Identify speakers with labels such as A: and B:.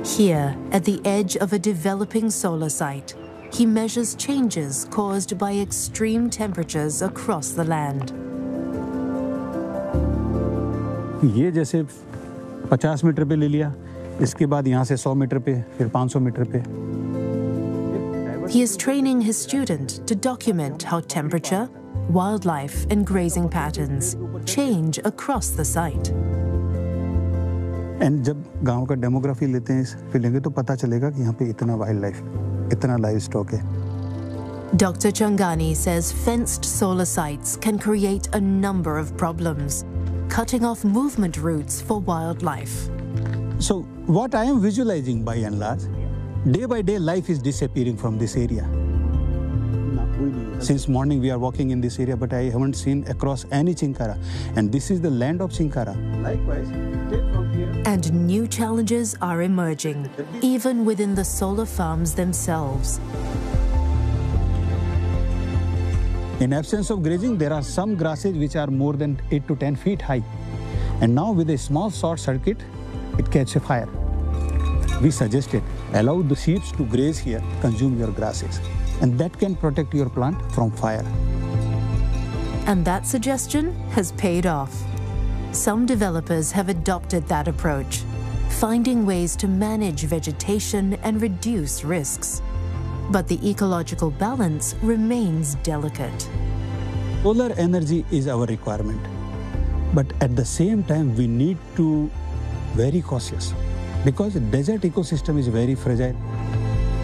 A: Here, at the edge of a developing solar site, he measures changes caused by extreme temperatures across the land.
B: ये जैसे 50 metre पे ले लिया, इसके बाद यहाँ से 100 मीटर पे, फिर 500 मीटर पे.
A: He is training his student to document how temperature, wildlife, and grazing patterns change across the site.
B: And जब गांव का डेमोग्राफी लेते हैं, फिर लेंगे तो पता चलेगा कि यहाँ पे इतना वाइल्ड लाइफ, इतना लाइव स्टॉक है.
A: Dr. Changani says fenced solar sites can create a number of problems, cutting off movement routes for wildlife.
B: So what I am visualizing by and large, day by day life is disappearing from this area. Since morning we are walking in this area, but I haven't seen across any Chinkara, and this is the land of Chinkara. Likewise, take from here.
A: And new challenges are emerging, even within the solar farms themselves.
B: In absence of grazing, there are some grasses which are more than 8 to 10 feet high. And now with a small short circuit, it catches fire. We suggested, allow the sheep to graze here, consume your grasses. And that can protect your plant from fire.
A: And that suggestion has paid off. Some developers have adopted that approach, finding ways to manage vegetation and reduce risks. But the ecological balance remains delicate.
B: Solar energy is our requirement. But at the same time, we need to be very cautious because the desert ecosystem is very fragile.